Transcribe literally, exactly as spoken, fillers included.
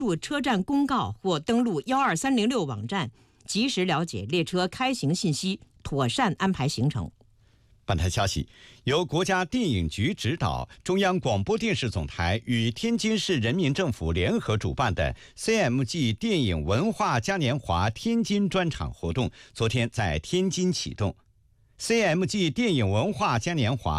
入车站公告或登录幺二三零六网站，及时了解列车开行信息，妥善安排行程。 本台消息，由国家电影局指导，中央广播电视总台与天津市人民政府联合主办的 C M G 电影文化嘉年华天津专场活动，昨天在天津启动。C M G 电影文化嘉年华